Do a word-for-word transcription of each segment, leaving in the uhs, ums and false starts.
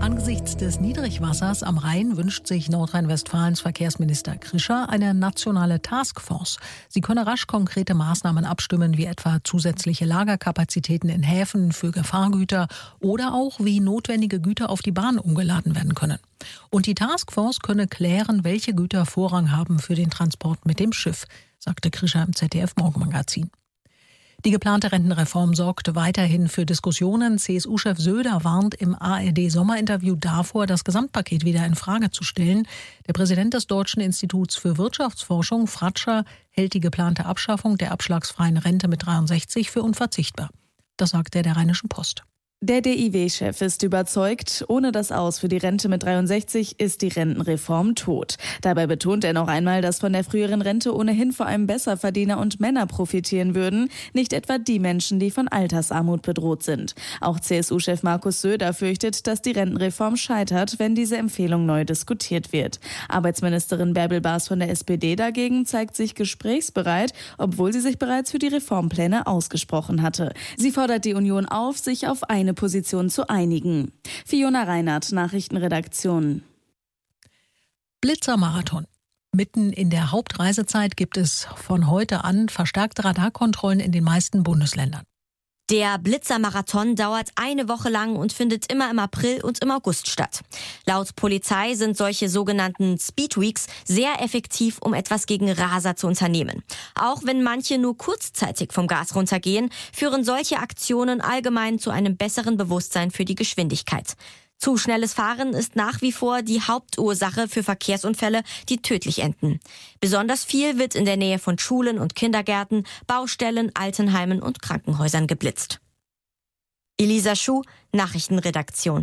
Angesichts des Niedrigwassers am Rhein wünscht sich Nordrhein-Westfalens Verkehrsminister Krischer eine nationale Taskforce. Sie könne rasch konkrete Maßnahmen abstimmen, wie etwa zusätzliche Lagerkapazitäten in Häfen für Gefahrgüter oder auch wie notwendige Güter auf die Bahn umgeladen werden können. Und die Taskforce könne klären, welche Güter Vorrang haben für den Transport mit dem Schiff, sagte Krischer im Z D F-Morgenmagazin. Die geplante Rentenreform sorgt weiterhin für Diskussionen. C S U-Chef Söder warnt im A R D-Sommerinterview davor, das Gesamtpaket wieder in Frage zu stellen. Der Präsident des Deutschen Instituts für Wirtschaftsforschung, Fratscher, hält die geplante Abschaffung der abschlagsfreien Rente mit dreiundsechzig für unverzichtbar. Das sagte er der Rheinischen Post. Der D I W-Chef ist überzeugt, ohne das Aus für die Rente mit dreiundsechzig ist die Rentenreform tot. Dabei betont er noch einmal, dass von der früheren Rente ohnehin vor allem Besserverdiener und Männer profitieren würden, nicht etwa die Menschen, die von Altersarmut bedroht sind. Auch C S U-Chef Markus Söder fürchtet, dass die Rentenreform scheitert, wenn diese Empfehlung neu diskutiert wird. Arbeitsministerin Bärbel Baas von der S P D dagegen zeigt sich gesprächsbereit, obwohl sie sich bereits für die Reformpläne ausgesprochen hatte. Sie fordert die Union auf, sich auf eine Position zu einigen. Fiona Reinhardt, Nachrichtenredaktion. Blitzermarathon. Mitten in der Hauptreisezeit gibt es von heute an verstärkte Radarkontrollen in den meisten Bundesländern. Der Blitzermarathon dauert eine Woche lang und findet immer im April und im August statt. Laut Polizei sind solche sogenannten Speedweeks sehr effektiv, um etwas gegen Raser zu unternehmen. Auch wenn manche nur kurzzeitig vom Gas runtergehen, führen solche Aktionen allgemein zu einem besseren Bewusstsein für die Geschwindigkeit. Zu schnelles Fahren ist nach wie vor die Hauptursache für Verkehrsunfälle, die tödlich enden. Besonders viel wird in der Nähe von Schulen und Kindergärten, Baustellen, Altenheimen und Krankenhäusern geblitzt. Elisa Schuh, Nachrichtenredaktion.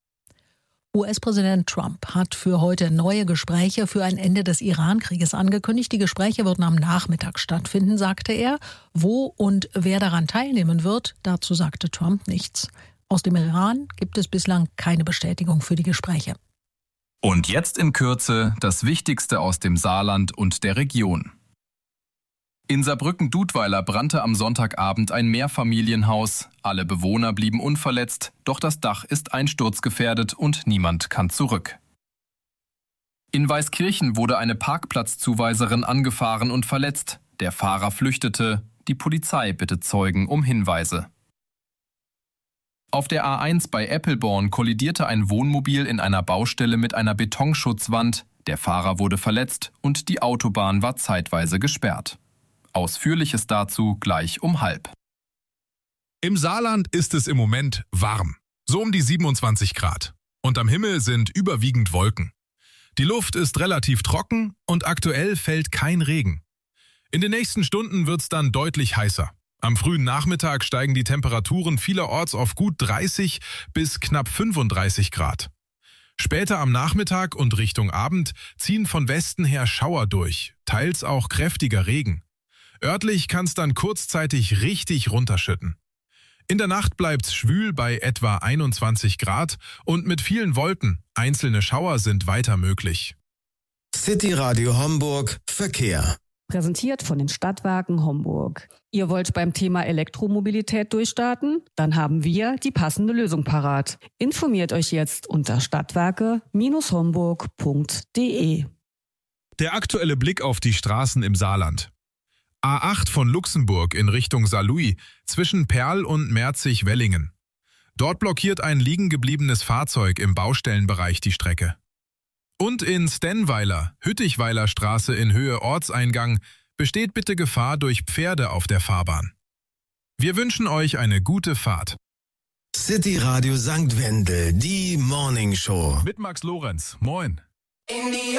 U S-Präsident Trump hat für heute neue Gespräche für ein Ende des Iran-Krieges angekündigt. Die Gespräche würden am Nachmittag stattfinden, sagte er. Wo und wer daran teilnehmen wird, dazu sagte Trump nichts. Aus dem Iran gibt es bislang keine Bestätigung für die Gespräche. Und jetzt in Kürze das Wichtigste aus dem Saarland und der Region. In Saarbrücken-Dudweiler brannte am Sonntagabend ein Mehrfamilienhaus. Alle Bewohner blieben unverletzt, doch das Dach ist einsturzgefährdet und niemand kann zurück. In Weißkirchen wurde eine Parkplatzzuweiserin angefahren und verletzt. Der Fahrer flüchtete. Die Polizei bittet Zeugen um Hinweise. Auf der A eins bei Eppelborn kollidierte ein Wohnmobil in einer Baustelle mit einer Betonschutzwand. Der Fahrer wurde verletzt und die Autobahn war zeitweise gesperrt. Ausführliches dazu gleich um halb. Im Saarland ist es im Moment warm, so um die siebenundzwanzig Grad. Und am Himmel sind überwiegend Wolken. Die Luft ist relativ trocken und aktuell fällt kein Regen. In den nächsten Stunden wird es dann deutlich heißer. Am frühen Nachmittag steigen die Temperaturen vielerorts auf gut dreißig bis knapp fünfunddreißig Grad. Später am Nachmittag und Richtung Abend ziehen von Westen her Schauer durch, teils auch kräftiger Regen. Örtlich kann es dann kurzzeitig richtig runterschütten. In der Nacht bleibt's schwül bei etwa einundzwanzig Grad und mit vielen Wolken. Einzelne Schauer sind weiter möglich. City Radio Homburg Verkehr. Präsentiert von den Stadtwerken Homburg. Ihr wollt beim Thema Elektromobilität durchstarten? Dann haben wir die passende Lösung parat. Informiert euch jetzt unter stadtwerke Bindestrich homburg punkt de. Der aktuelle Blick auf die Straßen im Saarland. A acht von Luxemburg in Richtung Saarlouis zwischen Perl und Merzig-Wellingen. Dort blockiert ein liegen gebliebenes Fahrzeug im Baustellenbereich die Strecke. Und in Stenweiler, Hüttichweiler Straße in Höhe Ortseingang, besteht bitte Gefahr durch Pferde auf der Fahrbahn. Wir wünschen euch eine gute Fahrt. City Radio Sankt Wendel, die Morning Show. Mit Max Lorenz. Moin.